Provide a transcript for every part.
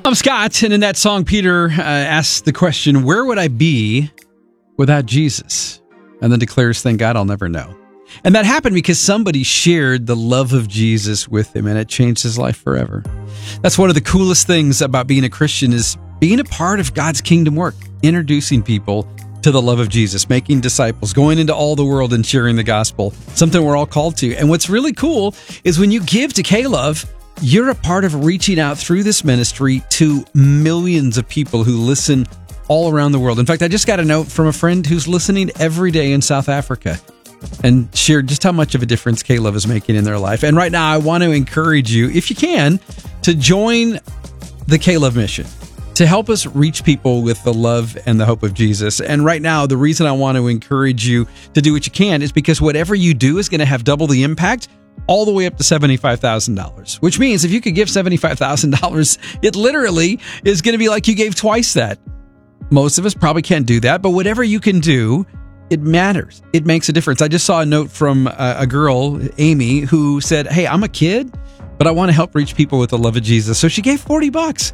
I'm Scott, and in that song, Peter asks the question, where would I be without Jesus? And then declares, thank God I'll never know. And that happened because somebody shared the love of Jesus with him, and it changed his life forever. That's one of the coolest things about being a Christian, is being a part of God's kingdom work, introducing people to the love of Jesus, making disciples, going into all the world and sharing the gospel, something we're all called to. And what's really cool is when you give to K-Love, you're a part of reaching out through this ministry to millions of people who listen all around the world. In fact, I just got a note from a friend who's listening every day in South Africa and shared just how much of a difference K-Love is making in their life. And right now, I want to encourage you, if you can, to join the K-Love mission, to help us reach people with the love and the hope of Jesus. And right now, the reason I want to encourage you to do what you can is because whatever you do is going to have double the impact, all the way up to $75,000, which means if you could give $75,000, it literally is going to be like you gave twice that. Most of us probably can't do that, but whatever you can do, it matters. It makes a difference. I just saw a note from a girl, Amy, who said, hey, I'm a kid, but I want to help reach people with the love of Jesus. So she gave $40.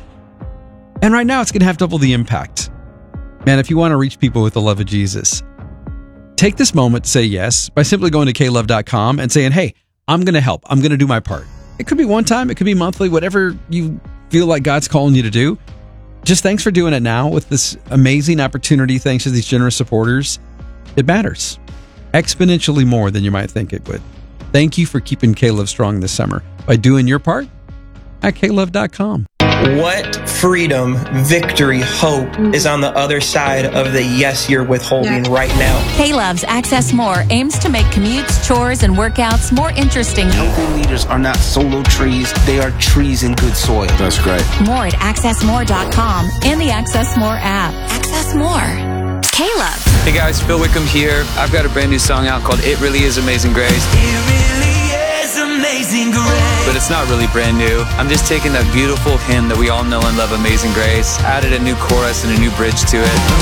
And right now it's going to have double the impact. Man, if you want to reach people with the love of Jesus, take this moment to say yes by simply going to klove.com and saying, hey, I'm going to help. I'm going to do my part. It could be one time. It could be monthly, whatever you feel like God's calling you to do. Just thanks for doing it now with this amazing opportunity. Thanks to these generous supporters. It matters exponentially more than you might think it would. Thank you for keeping K-Love strong this summer by doing your part at klove.com. What freedom, victory, hope is on the other side of the yes you're withholding right now? K-Love's Access More aims to make commutes, chores, and workouts more interesting. Healthy leaders are not solo trees. They are trees in good soil. That's great. More at accessmore.com and the Access More app. Access More. K-Love. Hey guys, Phil Wickham here. I've got a brand new song out called It Really Is Amazing Grace. It really is amazing grace. But it's not really brand new. I'm just taking that beautiful hymn that we all know and love, Amazing Grace, added a new chorus and a new bridge to it.